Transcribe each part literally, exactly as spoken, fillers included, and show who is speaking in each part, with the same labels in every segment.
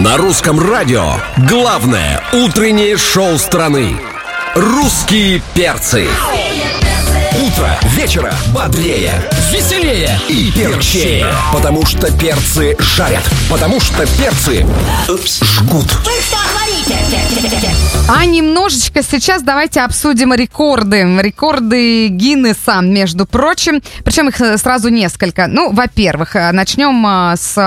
Speaker 1: На русском радио главное утреннее шоу страны. Русские перцы. Утро вечера бодрее, веселее и перчее. Потому что перцы жарят. Потому что перцы жгут.
Speaker 2: А немножечко сейчас давайте обсудим рекорды. Рекорды Гиннесса, между прочим. Причем их сразу несколько. Ну, во-первых, начнем с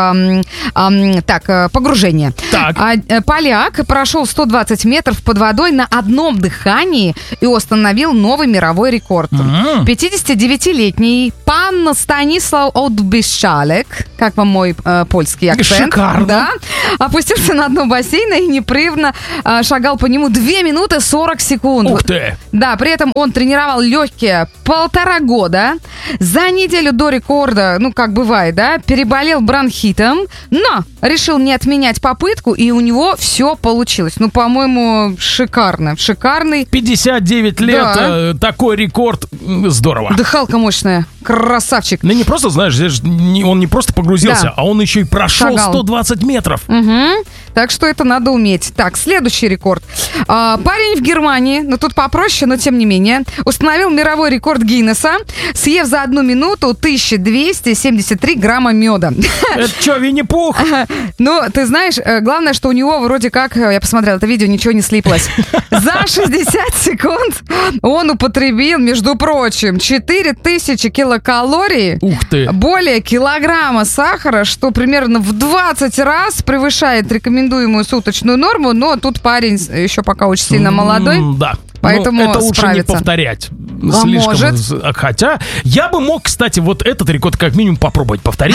Speaker 2: так, погружения.
Speaker 3: Так.
Speaker 2: Поляк прошел сто двадцать метров под водой на одном дыхании и установил новый мировой рекорд. Mm-hmm. пятидесятидевятилетний пан Станислав Одбишалек, как вам мой э, польский акцент?
Speaker 3: Шикарно.
Speaker 2: Да, опустился на дно бассейна и непрерывно э, шагал по нему две минуты сорок секунд.
Speaker 3: Ух ты!
Speaker 2: Да, при этом он тренировал легкие полтора года. За неделю до рекорда, ну, как бывает, да, переболел бронхитом, но решил не отменять попытку, и у него все получилось. Ну, по-моему, шикарно. Шикарный.
Speaker 3: пятьдесят девять лет,
Speaker 2: Да.
Speaker 3: э, такой рекорд. Здорово.
Speaker 2: Дыхалка мощная. Красавчик.
Speaker 3: Ну не просто, знаешь, здесь не- он не просто погрузился,
Speaker 2: Да.
Speaker 3: а он еще и прошел
Speaker 2: Шагал.
Speaker 3: сто двадцать метров.
Speaker 2: Угу. Так что это надо уметь. Так, следующий рекорд. А, парень в Германии, ну тут попроще, но тем не менее, установил мировой рекорд Гиннесса, съев за одну минуту тысяча двести семьдесят три грамма меда.
Speaker 3: Это что, Винни-Пух?
Speaker 2: Ну, ты знаешь, э, главное, что у него вроде как, э, я посмотрела это видео, ничего не слиплось. За шестьдесят секунд он употребил, между прочим, четыре тысячи килокалорий,
Speaker 3: Ух ты.
Speaker 2: более килограмма сахара, что примерно в двадцать раз превышает рекомендуемую суточную норму, но тут парень еще пока очень сильно молодой.
Speaker 3: М, Да.
Speaker 2: Поэтому
Speaker 3: Ну, это лучше
Speaker 2: справится.
Speaker 3: не повторять.
Speaker 2: А
Speaker 3: Слишком.
Speaker 2: может?
Speaker 3: з- Хотя, я бы мог, кстати, вот этот рекорд как минимум попробовать повторить.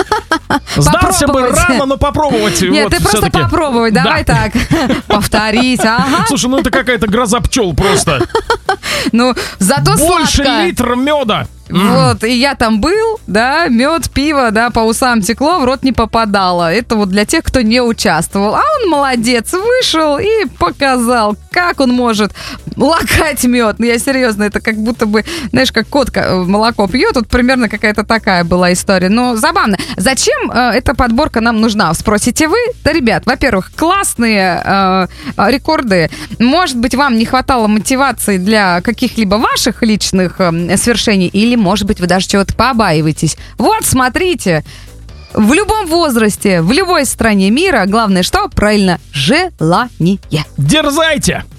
Speaker 3: Сдался бы
Speaker 2: Попробовать.
Speaker 3: рано, но попробовать.
Speaker 2: Нет,
Speaker 3: вот
Speaker 2: ты просто
Speaker 3: всё-таки.
Speaker 2: попробуй, давай
Speaker 3: Да.
Speaker 2: так. Повторить, ага.
Speaker 3: Слушай, ну это какая-то гроза пчел просто.
Speaker 2: Ну, зато
Speaker 3: Больше
Speaker 2: сладко.
Speaker 3: литра меда.
Speaker 2: Вот, и я там был, да, мед, пиво, да, по усам текло, в рот не попадало. Это вот для тех, кто не участвовал. А он молодец, вышел и показал, как он может лакать мед. Ну, я серьезно, это как будто бы, знаешь, как кот ка- молоко пьет, вот примерно какая-то такая была история. Но забавно. Зачем э, эта подборка нам нужна, спросите вы? Да, ребят, во-первых, классные э, э, рекорды. Может быть, вам не хватало мотивации для каких-либо ваших личных э, свершений, или, может быть, вы даже чего-то побаиваетесь. Вот, смотрите, в любом возрасте, в любой стране мира, главное что? Правильно, желание.
Speaker 3: Дерзайте!